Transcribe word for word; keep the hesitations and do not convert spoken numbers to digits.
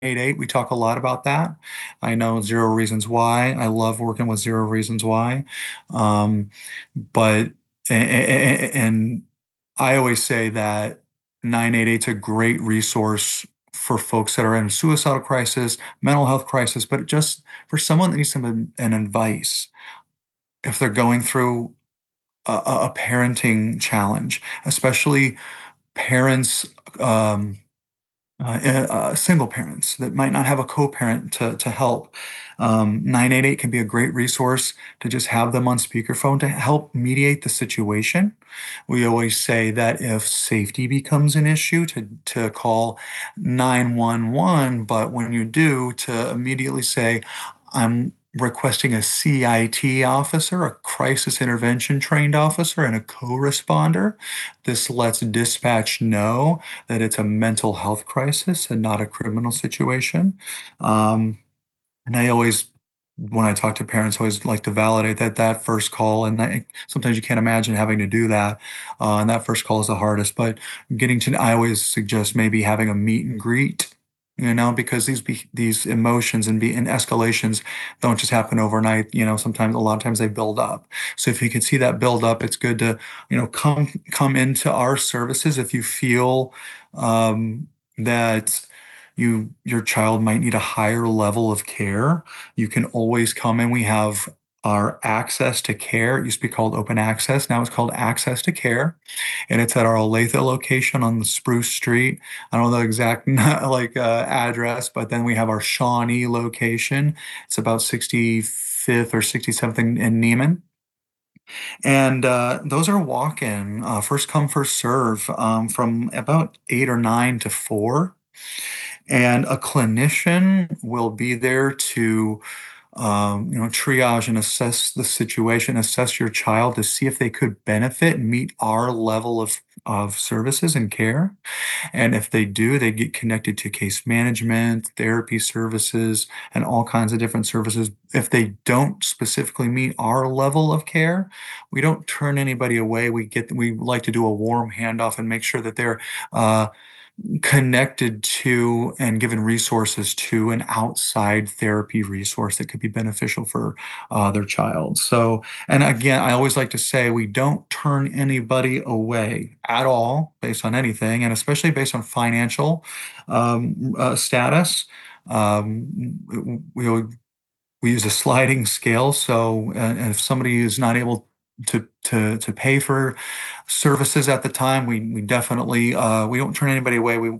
eight eight, we talk a lot about that. I know Zero Reasons Why. I love working with Zero Reasons Why. Um, but a- a- a- and I always say that nine eight eight is a great resource for folks that are in a suicidal crisis, mental health crisis, but just for someone that needs some ad- an advice if they're going through a, a a parenting challenge, especially parents. Um, uh, eh, uh, single parents that might not have a co-parent to, to help. Um, nine eight eight can be a great resource to just have them on speakerphone to help mediate the situation. We always say that if safety becomes an issue, to, to call nine one one, but when you do, to immediately say, I'm requesting a C I T officer, a crisis intervention trained officer, and a co-responder. This lets dispatch know that it's a mental health crisis and not a criminal situation. Um, and I always, when I talk to parents, always like to validate that that first call, and I, sometimes you can't imagine having to do that. Uh, and that first call is the hardest, but getting to, I always suggest maybe having a meet and greet, you know, because these be, these emotions and be and escalations don't just happen overnight. You know, sometimes a lot of times they build up. So if you can see that build up, it's good to, you know, come come into our services if you feel um, that you your child might need a higher level of care. You can always come in. We have our access to care. It used to be called open access. Now it's called access to care. And it's at our Olathe location on the Spruce Street. I don't know the exact like uh, address, but then we have our Shawnee location. It's about sixty-fifth or sixty-seventh in, in Neiman. And uh, those are walk-in, uh, first come, first serve, um, from about eight or nine to four. And a clinician will be there to um, you know, triage and assess the situation, assess your child to see if they could benefit and meet our level of of services and care. And if they do, they get connected to case management, therapy services, and all kinds of different services. If they don't specifically meet our level of care, we don't turn anybody away. We get we like to do a warm handoff and make sure that they're uh, connected to and given resources to an outside therapy resource that could be beneficial for uh, their child. So, and again, I always like to say we don't turn anybody away at all based on anything, and especially based on financial um, uh, status. Um, we, we we use a sliding scale. So, uh, and if somebody is not able to to to pay for services at the time, we we definitely uh, we don't turn anybody away. We